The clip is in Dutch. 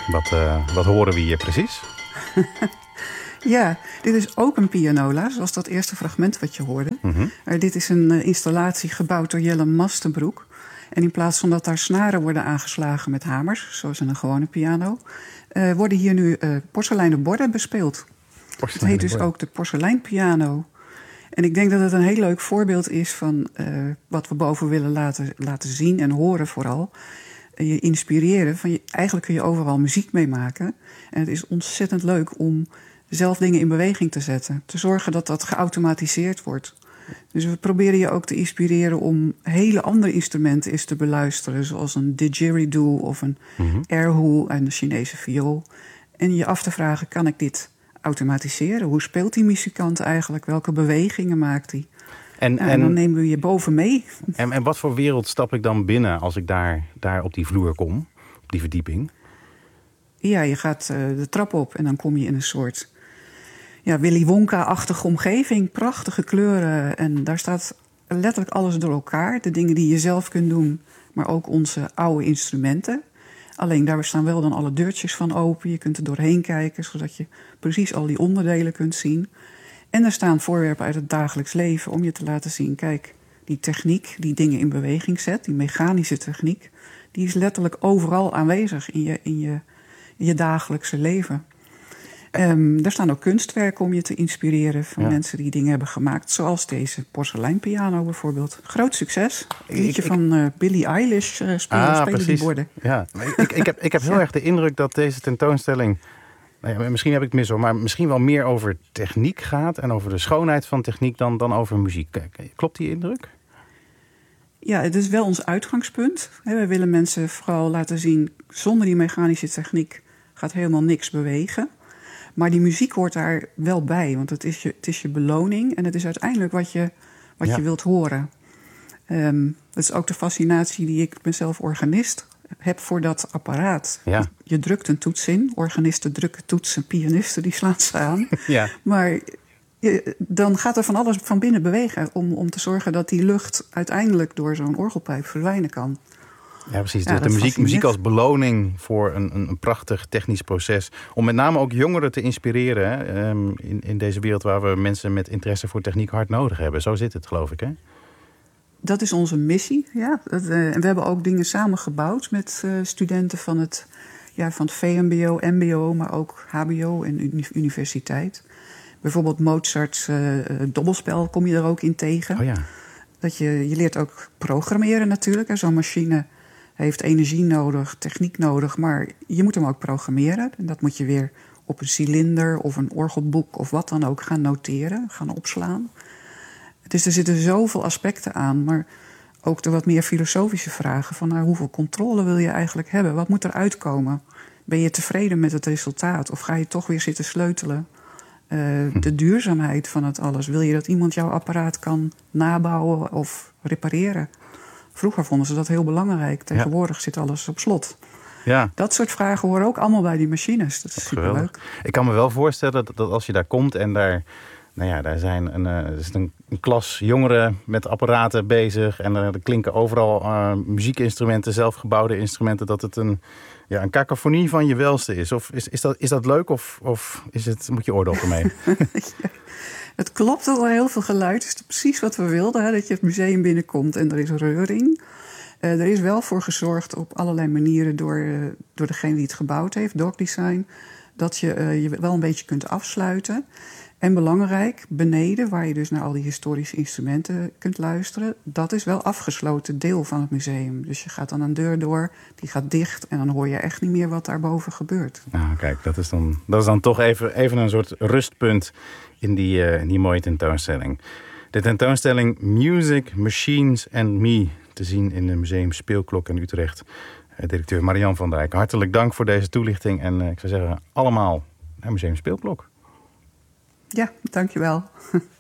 Wat horen we hier precies? Ja, dit is ook een pianola, zoals dat eerste fragment wat je hoorde. Mm-hmm. Dit is een installatie gebouwd door Jelle Mastenbroek. En in plaats van dat daar snaren worden aangeslagen met hamers, zoals in een gewone piano, worden hier nu porseleinen borden bespeeld. Het heet dus ook de porseleinpiano. En ik denk dat het een heel leuk voorbeeld is van wat we boven willen laten zien en horen vooral. Je inspireren. Eigenlijk kun je overal muziek mee maken. En het is ontzettend leuk om zelf dingen in beweging te zetten. Te zorgen dat dat geautomatiseerd wordt. Dus we proberen je ook te inspireren om hele andere instrumenten eens te beluisteren. Zoals een didgeridoo of een erhu en een Chinese viool. En je af te vragen, kan ik dit automatiseren? Hoe speelt die muzikant eigenlijk? Welke bewegingen maakt hij? En dan nemen we je boven mee. En wat voor wereld stap ik dan binnen als ik daar op die vloer kom? Op die verdieping? Ja, je gaat de trap op en dan kom je in een soort Willy Wonka-achtige omgeving. Prachtige kleuren. En daar staat letterlijk alles door elkaar. De dingen die je zelf kunt doen, maar ook onze oude instrumenten. Alleen daar staan wel dan alle deurtjes van open. Je kunt er doorheen kijken, zodat je precies al die onderdelen kunt zien. En er staan voorwerpen uit het dagelijks leven om je te laten zien, kijk, die techniek die dingen in beweging zet, die mechanische techniek, die is letterlijk overal aanwezig in je dagelijkse leven. Er staan ook kunstwerken om je te inspireren van mensen die dingen hebben gemaakt. Zoals deze porseleinpiano bijvoorbeeld. Groot succes. Een liedje van Billie Eilish spelen die borden. Ja. Ik heb heel erg de indruk dat deze tentoonstelling, misschien heb ik het mis hoor, maar misschien wel meer over techniek gaat en over de schoonheid van techniek dan over muziek. Klopt die indruk? Ja, het is wel ons uitgangspunt. We willen mensen vooral laten zien, zonder die mechanische techniek gaat helemaal niks bewegen. Maar die muziek hoort daar wel bij, want het is je beloning en het is uiteindelijk wat je wilt horen. Dat is ook de fascinatie die ik mezelf organist heb voor dat apparaat. Ja. Je drukt een toets in, organisten drukken toetsen, pianisten die slaan ze aan. Ja. Maar dan gaat er van alles van binnen bewegen om te zorgen dat die lucht uiteindelijk door zo'n orgelpijp verdwijnen kan. Ja, precies. De muziek als beloning voor een prachtig technisch proces. Om met name ook jongeren te inspireren, hè? In deze wereld waar we mensen met interesse voor techniek hard nodig hebben. Zo zit het, geloof ik, hè? Dat is onze missie, ja. En we hebben ook dingen samengebouwd met studenten van het VMBO, MBO, maar ook HBO en universiteit. Bijvoorbeeld Mozart's dobbelspel kom je er ook in tegen. Oh ja. Dat je leert ook programmeren natuurlijk. Zo'n machine heeft energie nodig, techniek nodig, maar je moet hem ook programmeren. En dat moet je weer op een cilinder of een orgelboek of wat dan ook gaan noteren, gaan opslaan. Dus er zitten zoveel aspecten aan, maar ook de wat meer filosofische vragen van hoeveel controle wil je eigenlijk hebben? Wat moet er uitkomen? Ben je tevreden met het resultaat of ga je toch weer zitten sleutelen? De duurzaamheid van het alles. Wil je dat iemand jouw apparaat kan nabouwen of repareren? Vroeger vonden ze dat heel belangrijk. Tegenwoordig zit alles op slot. Ja. Dat soort vragen horen ook allemaal bij die machines. Dat is superleuk. Ik kan me wel voorstellen dat als je daar komt en daar zijn een klas jongeren met apparaten bezig en er klinken overal muziekinstrumenten, zelfgebouwde instrumenten, dat het een cacophonie van je welste is. Of is dat leuk of moet je oordoppen mee? Ja. Het klopt al heel veel geluid. Het is precies wat we wilden. Hè? Dat je het museum binnenkomt en er is reuring. Er is wel voor gezorgd op allerlei manieren door degene die het gebouwd heeft, Dog Design, dat je wel een beetje kunt afsluiten. En belangrijk, beneden, waar je dus naar al die historische instrumenten kunt luisteren, dat is wel afgesloten deel van het museum. Dus je gaat dan een deur door, die gaat dicht en dan hoor je echt niet meer wat daarboven gebeurt. Nou, kijk, dat is dan toch even een soort rustpunt in die mooie tentoonstelling. De tentoonstelling Music, Machines and Me te zien in het Museum Speelklok in Utrecht. Directeur Marian van Dijk, hartelijk dank voor deze toelichting. En ik zou zeggen, allemaal naar Museum Speelklok. Ja, dankjewel.